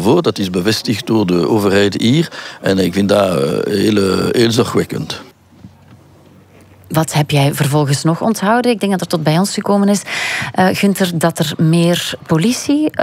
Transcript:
voor. Dat is bevestigd door de overheid hier. En ik vind dat heel zorgwekkend. Wat heb jij vervolgens nog onthouden? Ik denk dat er tot bij ons gekomen is, Gunther, dat er meer politie